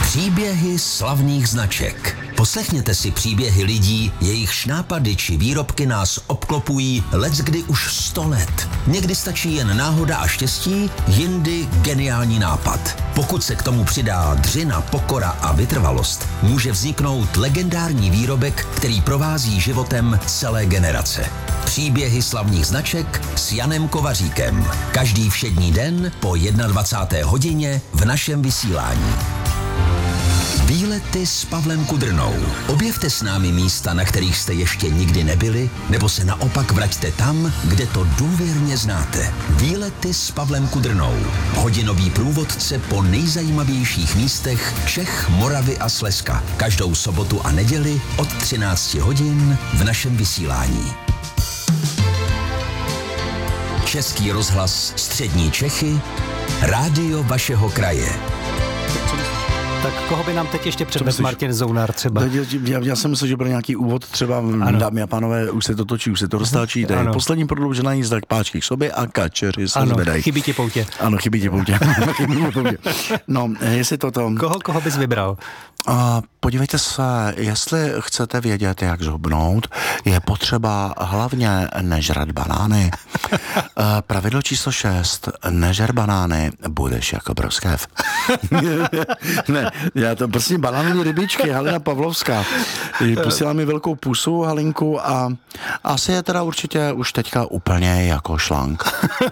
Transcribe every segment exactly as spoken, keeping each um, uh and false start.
Příběhy slavných značek. Poslechněte si příběhy lidí, jejich nápady či výrobky nás obklopují leckdy už sto let. Někdy stačí jen náhoda a štěstí, jindy geniální nápad. Pokud se k tomu přidá dřina, pokora a vytrvalost, může vzniknout legendární výrobek, který provází životem celé generace. Příběhy slavných značek s Janem Kovaříkem. Každý všední den po dvacáté jedné hodině v našem vysílání. Výlety s Pavlem Kudrnou. Objevte s námi místa, na kterých jste ještě nikdy nebyli, nebo se naopak vraťte tam, kde to důvěrně znáte. Výlety s Pavlem Kudrnou. Hodinový průvodce po nejzajímavějších místech Čech, Moravy a Slezska. Každou sobotu a neděli od třinácti hodin v našem vysílání. Český rozhlas Střední Čechy, rádio vašeho kraje. Tak koho by nám teď ještě předvedl Martin Zounár třeba? Já, já jsem myslel, že byl nějaký úvod třeba, ano. Dámy a pánové, už se to točí, už se to roztáčí, to je poslední prodloužená jízda k páčky k sobě a kačeři se ano, zvedají. Chybí ti poutě. Ano, chybí ti poutě. No, jestli to to... Koho, koho bys vybral? A podívejte se, jestli chcete vědět, jak zhubnout, je potřeba hlavně nežrat banány. Pravidlo číslo šest, nežer banány, budeš jako broskev. Ne, já to prostě banánové rybičky, Halina Pavlovská. Posílá mi velkou pusu, Halinku, a asi je teda určitě už teďka úplně jako šlank.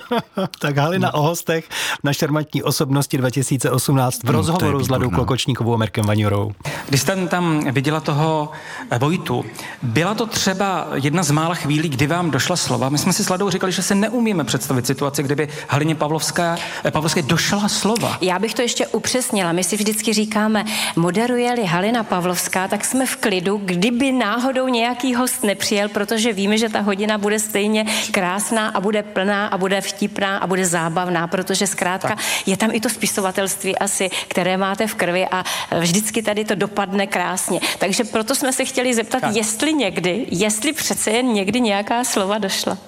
Tak Halina o hostech na Šarmantní osobnosti dva tisíce osmnáct v rozhovoru s Ladou Klokočníkovou a Mirkem Vaňurou. Když jste tam viděla toho Vojtu, byla to třeba jedna z mála chvílí, kdy vám došla slova? My jsme si s Ladou říkali, že se neumíme představit situaci, kdyby Halině Pavlovská, Pavlovské došla slova. Já bych to ještě upřesnila. My si vždycky říkáme, moderuje-li Halina Pavlovská, tak jsme v klidu, kdyby náhodou nějaký host nepřijel, protože víme, že ta hodina bude stejně krásná a bude plná a bude vtipná a bude zábavná, protože zkrátka tak. Je tam i to spisovatelství asi, které máte v krvi a vždycky tady to dopadne krásně. Takže proto jsme se chtěli zeptat, tak. jestli někdy, jestli přece jen někdy nějaká slova došla.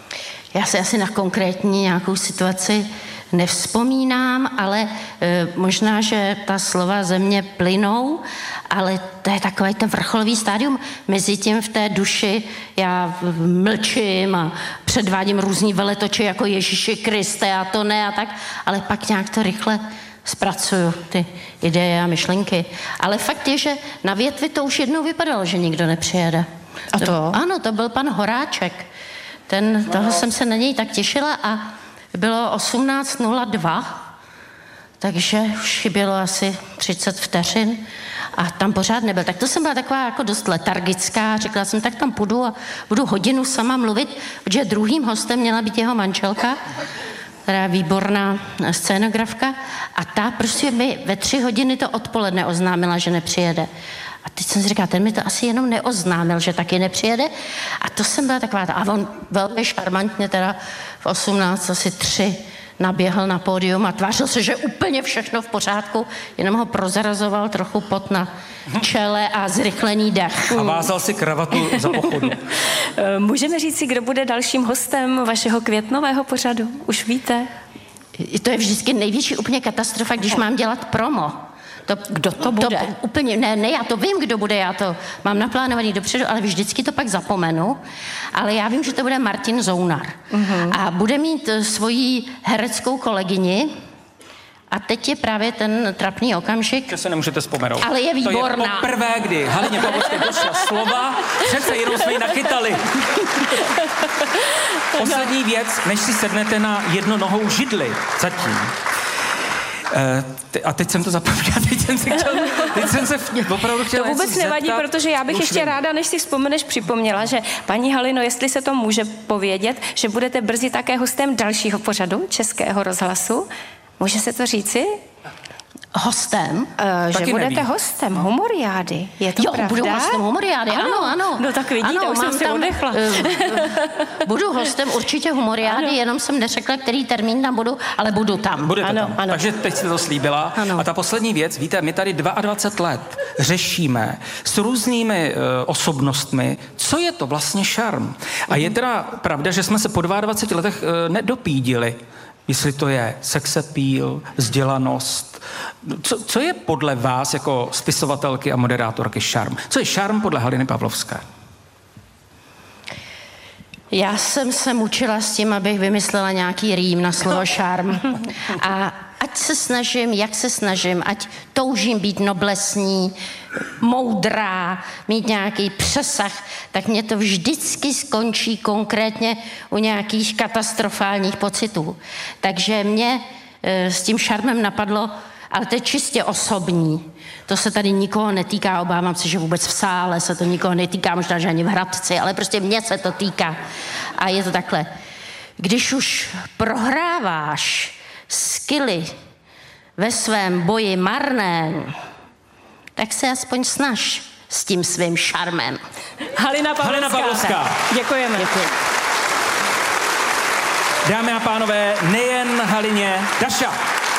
Já se asi na konkrétní nějakou situaci nevzpomínám, ale e, možná, že ta slova ze mě plynou, ale to je takový ten vrcholový stádium. Mezi tím v té duši já mlčím a předvádím různý veletoči jako Ježíši Kriste a to ne a tak, ale pak nějak to rychle zpracuju, ty ideje a myšlenky. Ale fakt je, že na větvi to už jednou vypadalo, že nikdo nepřijede. A to? to ano, to byl pan Horáček. Ten, toho jsem se na něj tak těšila a bylo osmnáct nula dva, takže už chybělo asi třicet vteřin a tam pořád nebyl. Tak to jsem byla taková jako dost letargická, řekla jsem, tak tam půjdu a budu hodinu sama mluvit, protože druhým hostem měla být jeho manželka, která je výborná scénografka a ta prostě mi ve tři hodiny to odpoledne oznámila, že nepřijede. A teď jsem si říkala, ten mi to asi jenom neoznámil, že taky nepřijede. A to jsem byla taková, a on velmi šarmantně teda v osmnáct asi tři naběhl na pódium a tvářil se, že úplně všechno v pořádku, jenom ho prozrazoval trochu pot na čele a zrychlený dech. A vázal si kravatu za pochodu. Můžeme říct si, kdo bude dalším hostem vašeho květnového pořadu? Už víte? To je vždycky největší úplně katastrofa, když mám dělat promo. To, kdo to bude? To, úplně, ne, ne, já to vím, kdo bude, já to mám naplánovaný dopředu, ale vždycky to pak zapomenu. Ale já vím, že to bude Martin Zounár. Uh-huh. A bude mít svoji hereckou kolegyni. A teď je právě ten trapný okamžik. Že se nemůžete vzpomenout. Ale je výborná. To je poprvé, kdy Halině Pavlovské došla slova, přece jenom jsme ji nachytali. Poslední věc, než si sednete na jednonohou židli zatím. Uh, a teď jsem to zapomněla, teď jsem se chtěl, teď jsem se opravdu chtěla To vůbec nevadí, zeptat, protože já bych ještě vím. ráda, než si vzpomeneš, připomněla, že paní Halino, jestli se to může povědět, že budete brzy také hostem dalšího pořadu Českého rozhlasu. Může se to říci? Hostem? Uh, že budete nevím. hostem Humoriády. Je to jo, pravda? budu hostem Humoriády, ano, ano. ano. No tak vidíte, ano, už jsem si odechla. Uh, budu hostem určitě Humoriády, ano. Jenom jsem neřekla, který termín tam budu, ale budu tam. Budete ano, tam. Ano. Takže teď jste to slíbila. Ano. A ta poslední věc, víte, my tady dvacet dva let řešíme s různými uh, osobnostmi, co je to vlastně šarm. A je teda pravda, že jsme se po dvaceti dvou letech uh, nedopídili. jestli to je sex appeal, vzdělanost. Co, co je podle vás jako spisovatelky a moderátorky šarm? Co je šarm podle Haliny Pavlovské? Já jsem se mučila s tím, abych vymyslela nějaký rým na slovo šarm. A ať se snažím, jak se snažím, ať toužím být noblesní, moudrá, mít nějaký přesah, tak mě to vždycky skončí konkrétně u nějakých katastrofálních pocitů. Takže mě e, s tím šarmem napadlo, ale to je čistě osobní. To se tady nikoho netýká, obávám se, že vůbec v sále se to nikoho netýká, možná, že ani v Hradci, ale prostě mě se to týká. A je to takhle. Když už prohráváš skily ve svém boji marném, tak se aspoň snaž s tím svým šarmem. Halina Pavlovská. Halina Pavlovská. Děkujeme. Děkuji. Dámy a pánové, nejen Halině, Daša.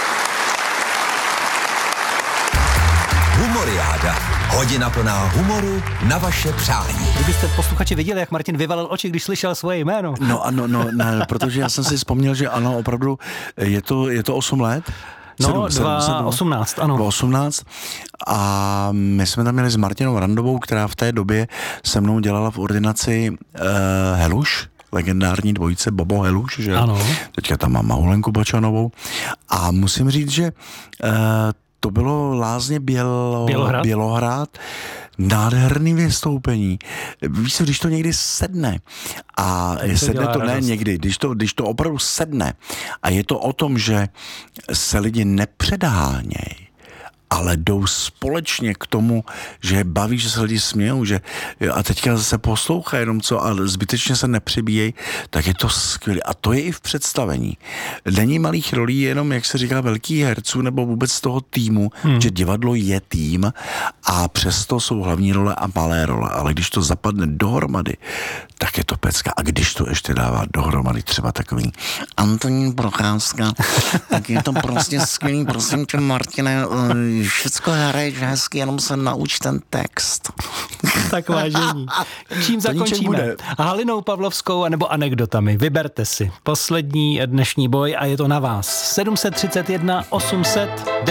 Humoriáda. Hodina plná humoru na vaše přání. Kdybyste posluchači viděli, jak Martin vyvalil oči, když slyšel svoje jméno. No ano, no, ne, protože já jsem si vzpomněl, že ano, opravdu je to, je to osm let. No, dva osmnáct, ano. dva osmnáct a my jsme tam měli s Martinou Randovou, která v té době se mnou dělala v ordinaci uh, Heluš, legendární dvojice Bobo Heluš, že? Ano. Teďka tam mám Mahulenku Bačanovou a musím říct, že uh, to bylo Lázně Bělo, Bělohrad. Bělohrad, nádherný vystoupení. Víš co, když to někdy sedne a to sedne to radost. ne někdy, když to, když to opravdu sedne a je to o tom, že se lidi nepředhánějí, ale jdou společně k tomu, že baví, že se lidi smějou, že a teďka se poslouchají jenom co a zbytečně se nepřibíjejí, tak je to skvělé. A to je i v představení. Není malých rolí jenom, jak se říká, velkých herců nebo vůbec toho týmu, hmm. že divadlo je tým a přesto jsou hlavní role a malé role. Ale když to zapadne dohromady, tak je to pecka. A když to ještě dává dohromady třeba takový Antonín Procházka, tak je to prostě skvělý. Prosím tě, Martine, všecko hraješ hezky, jenom se nauč ten text. Tak vážení. Čím zakončíme? Halinou Pavlovskou anebo anekdotami. Vyberte si. Poslední dnešní boj a je to na vás. sedm set třicet jedna osm set